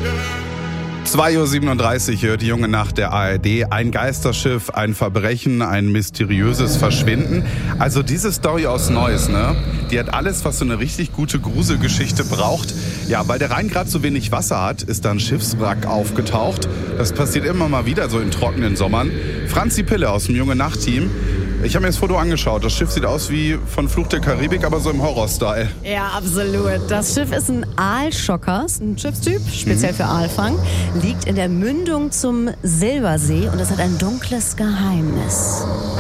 2:37 Uhr hört die junge Nacht der ARD. Ein Geisterschiff, ein Verbrechen, ein mysteriöses Verschwinden. Also diese Story aus Neuss, ne? Die hat alles, was so eine richtig gute Gruselgeschichte braucht. Ja, weil der Rhein gerade so wenig Wasser hat, ist da ein Schiffswrack aufgetaucht. Das passiert immer mal wieder so in trockenen Sommern. Franzi Pille aus dem junge Nacht-Team. Ich habe mir das Foto angeschaut. Das Schiff sieht aus wie von Fluch der Karibik, aber so im Horror-Style. Ja, absolut. Das Schiff ist ein Aalschockers, ein Schiffstyp, speziell für Aalfang. Liegt in der Mündung zum Silbersee und es hat ein dunkles Geheimnis.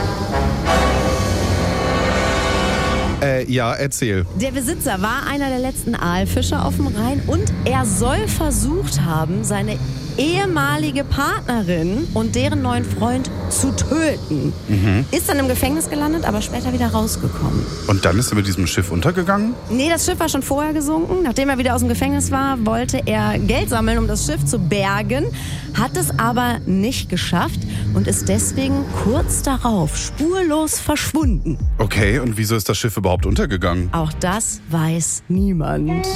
Ja, erzähl. Der Besitzer war einer der letzten Aalfischer auf dem Rhein und er soll versucht haben, seine ehemalige Partnerin und deren neuen Freund zu töten. Ist dann im Gefängnis gelandet, aber später wieder rausgekommen. Und dann ist er mit diesem Schiff untergegangen? Nee, das Schiff war schon vorher gesunken. Nachdem er wieder aus dem Gefängnis war, wollte er Geld sammeln, um das Schiff zu bergen, hat es aber nicht geschafft und ist deswegen kurz darauf spurlos verschwunden. Okay, und wieso ist das Schiff überhaupt untergegangen? Auch das weiß niemand.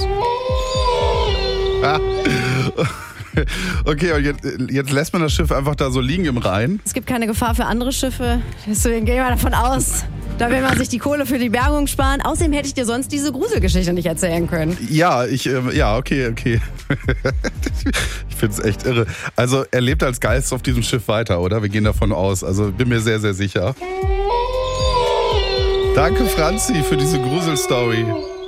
Okay, und jetzt lässt man das Schiff einfach da so liegen im Rhein? Es gibt keine Gefahr für andere Schiffe, deswegen gehen wir davon aus. Da will man sich die Kohle für die Bergung sparen. Außerdem hätte ich dir sonst diese Gruselgeschichte nicht erzählen können. Ja, okay. Ich finde es echt irre. Also er lebt als Geist auf diesem Schiff weiter, oder? Wir gehen davon aus. Also bin mir sehr, sehr sicher. Danke, Franzi, für diese Gruselstory.